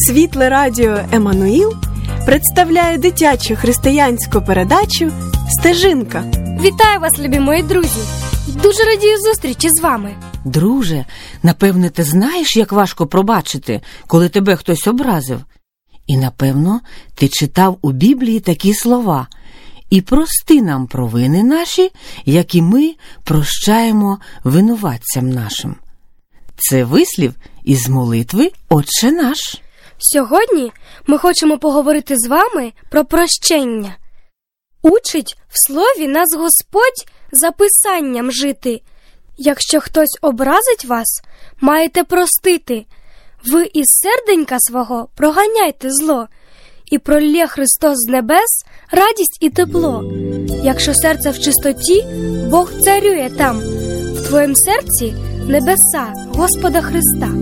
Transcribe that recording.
Світле радіо «Еммануїл» представляє дитячу християнську передачу «Стежинка». Вітаю вас, любі мої друзі! Дуже радію зустрічі з вами. Друже, напевне, ти знаєш, як важко пробачити, коли тебе хтось образив? І, напевно, ти читав у Біблії такі слова: «І прости нам провини наші, як і ми прощаємо винуватцям нашим». Це вислів із молитви «Отче наш». Сьогодні ми хочемо поговорити з вами про прощення. Учить в слові нас Господь за писанням жити. Якщо хтось образить вас, маєте простити. Ви із серденька свого проганяйте зло, і пролє Христос з небес радість і тепло. Якщо серце в чистоті, Бог царює там, в твоєму серці небеса Господа Христа.